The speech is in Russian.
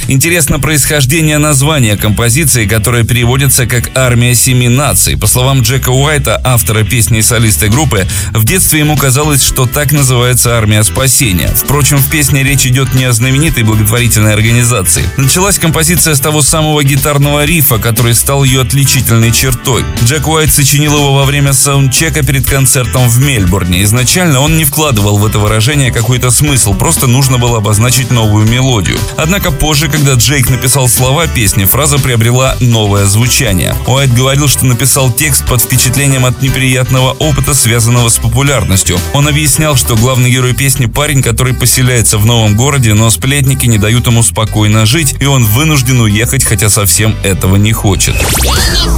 Интересно происхождение названия композиции, которая переводится как «Армия семи наций». По словам Джека Уайта, автора песни и солиста группы, в детстве ему казалось, что так называется «Армия спасения». Впрочем, в песне речь идет не о знаменитой благотворительной организации. Началась композиция с того самого гитарного рифа, который стал ее отличительной чертой. Джек Уайт сочинил его во время саундчека перед концертом в Мельбурне. Изначально он не вкладывал в это выражение какой-то смысл, просто нужно было обозначить новую мелодию. Однако позже, когда Джейк написал слова песни, фраза приобрела новое звучание. Уайт говорил, что написал текст под впечатлением от неприятного опыта, связанного с популярностью. Он объяснял, что главный герой песни — парень, который поселяется в новом городе, но сплетники не дают ему спокойно жить, и он вынужден уехать, хотя совсем этого не хочет.